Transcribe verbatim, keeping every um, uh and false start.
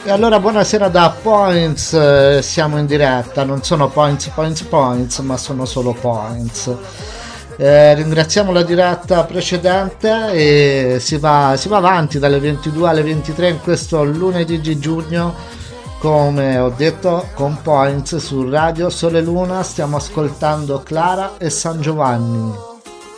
E allora buonasera da Points, eh, siamo in diretta, non sono Points, Points, Points, ma sono solo Points. Eh, ringraziamo la diretta precedente e si va, si va avanti dalle ventidue alle ventitré in questo lunedì di giugno, come ho detto, con Points su Radio Sole Luna. Stiamo ascoltando Clara e San Giovanni.